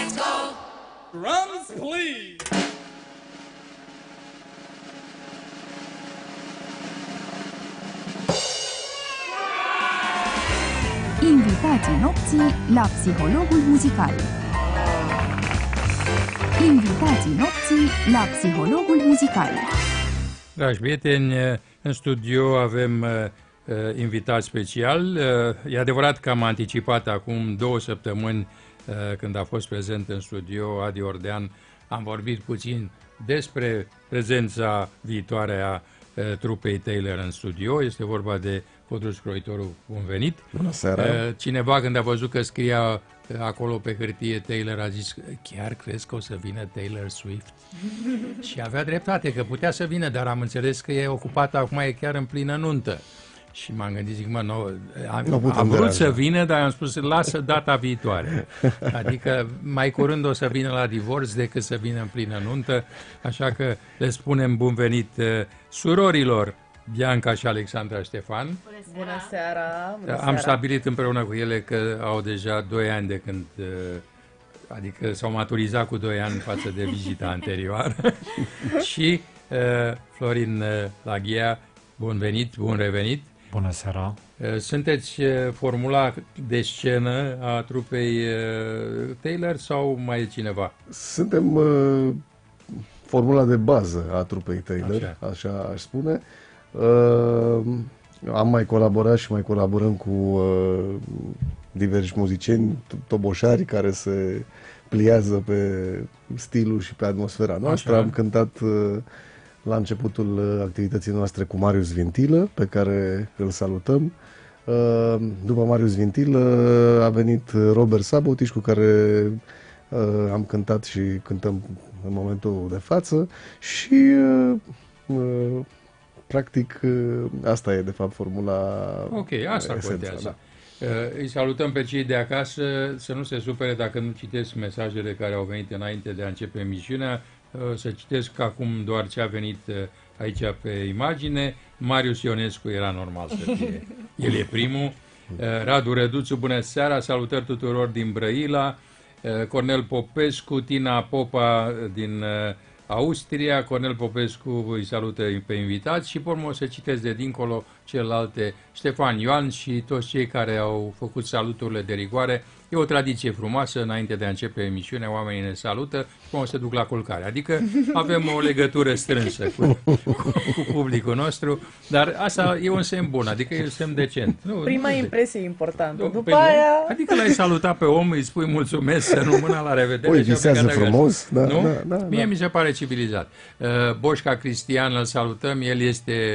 Let's go! Drums, please! Invitații nopții la Psihologul Muzical. Invitații nopții la Psihologul Muzical. Dragi prieteni, în studio avem invitat special. E adevărat că am anticipat acum 2 săptămâni, când a fost prezent în studio Adi Ordean, am vorbit puțin despre prezența viitoare a trupei Taylor în studio. Este vorba de Codruț Croitorul. Bun venit! Bună seara! Cineva, când a văzut că scria acolo pe hârtie Taylor, a zis: chiar crezi că o să vină Taylor Swift? Și avea dreptate, că putea să vină, dar am înțeles că e ocupată acum, e chiar în plină nuntă. Și m-am gândit, zic, am vrut să vină, dar am spus, lasă data viitoare. Adică mai curând o să vină la divorț decât să vină în plină nuntă, așa că le spunem bun venit surorilor Bianca și Alexandra Ștefan. Bună seara! Am stabilit împreună cu ele că au deja 2 ani de când, adică s-au maturizat cu 2 ani față de vizita anterioară. Și Florin Laghia, bun venit, bun revenit! Bună seara! Sunteți formula de scenă a trupei Taylor sau mai e cineva? Suntem formula de bază a trupei Taylor, așa aș spune. Am mai colaborat și mai colaborăm cu diversi muzicieni, toboșari care se pliază pe stilul și pe atmosfera noastră. Așa. Am cântat la începutul activității noastre cu Marius Vintilă, pe care îl salutăm. După Marius Vintilă a venit Robert Sabotiș, cu care am cântat și cântăm în momentul de față și practic asta e de fapt formula. Ok, asta contează. Da. Îi salutăm pe cei de acasă, să nu se supere dacă nu citesc mesajele care au venit înainte de a începe emisiunea. Să citesc acum doar ce a venit aici pe imagine. Marius Ionescu era normal să fie. El e primul. Radu Răduțu, bună seara, salutări tuturor din Brăila. Cornel Popescu, Tina Popa din Austria. Cornel Popescu îi salută pe invitați și pe urmă o să citesc de dincolo celelalte, Ștefan Ioan și toți cei care au făcut saluturile de rigoare. E o tradiție frumoasă, înainte de a începe emisiunea, oamenii ne salută și până se duc la culcare. Adică avem o legătură strânsă cu publicul nostru, dar asta e un semn bun, adică e un semn decent. Prima impresie e importantă. După aia... Adică l-ai salutat pe om, îi spui mulțumesc, să nu mâna, la revedere. Ui, visează frumos. Da, nu? Da, Mie mi se pare civilizat. Boșca Cristian, îl salutăm, el este